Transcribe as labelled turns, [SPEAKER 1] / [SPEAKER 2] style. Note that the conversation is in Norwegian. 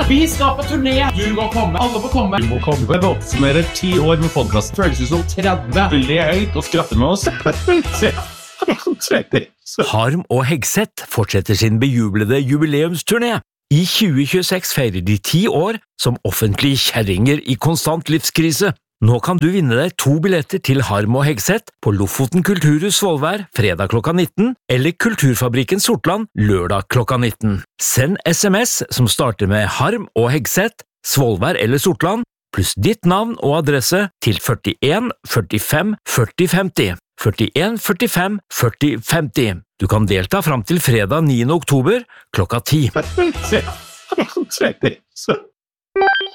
[SPEAKER 1] Vi skal på turné. Du må komme. Alle må komme.
[SPEAKER 2] Du må komme. Vi oppsummerer 10 år med podcast.
[SPEAKER 1] Føles ut som 30.
[SPEAKER 2] Veldig høyt og skratter med oss.
[SPEAKER 3] Harm og Hegseth fortsetter sin bejublede jubileumsturné. I 2026 feirer de 10 år som offentlige kjerringer i konstant livskrise. Nå kan du vinne deg 2 billetter til Harm og Hegseth på Lofoten Kulturhus Svolvær fredag klokka 19 eller Kulturfabrikken Sortland lørdag klokka 19. Send SMS som starter med Harm og Hegseth, Svolvær eller Sortland, pluss ditt navn og adresse til 41 45 40 50. 41 45 40 50. Du kan delta fram til fredag 9. oktober klokka 10.